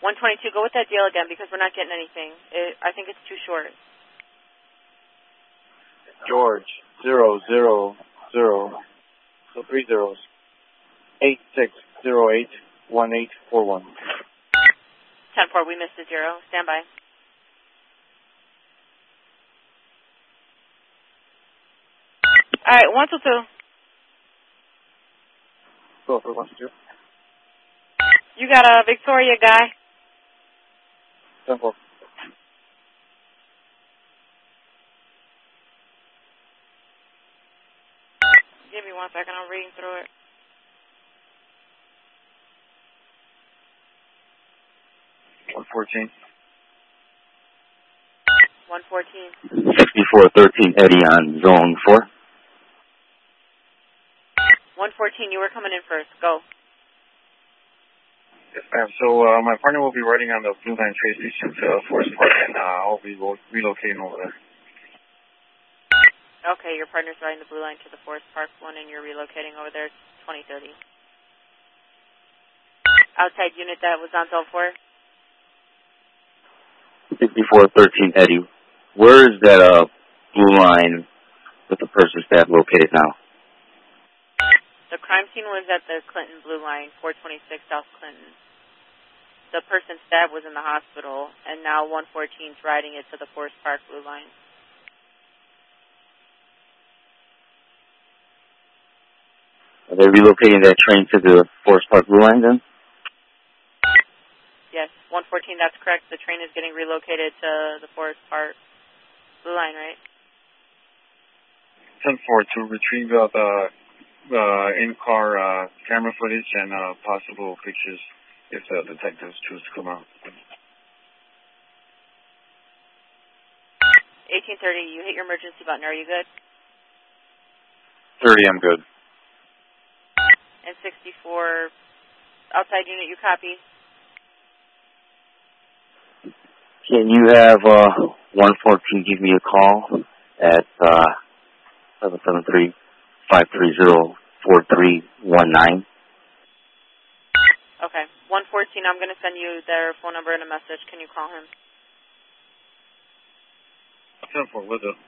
122, go with that deal again because we're not getting anything. I think it's too short. George, 000, so 3 zeros, 86081841. 10-4, we missed a 0. Stand by. All right, 122. Go for 122. You got a Victoria guy. 10-4. Give me 1 second, I'm reading through it. $114. 114. 6413 Eddie on zone 4. 114, you were coming in first. Go. Yes, ma'am. So my partner will be riding on the Blue Line train station to Forest Park, and I'll be relocating over there. Okay, your partner's riding the Blue Line to the Forest Park one, and you're relocating over there 2030. Outside unit that was on zone 4? 6413 Eddie. Where is that Blue Line with the person stabbed located now? The crime scene was at the Clinton Blue Line, 426 South Clinton. The person stabbed was in the hospital, and now 114's riding it to the Forest Park Blue Line. Are they relocating that train to the Forest Park Blue Line then? Yes, 114, that's correct. The train is getting relocated to the Forest Park Blue Line, right? 10-4 to retrieve the in-car camera footage and possible pictures if the detectives choose to come out. 1830, you hit your emergency button. Are you good? 30, I'm good. And 64, outside unit, you copy? Can you have 114 give me a call at 773-530-4319? Okay. 114, I'm going to send you their phone number and a message. Can you call him? 10-4, will do.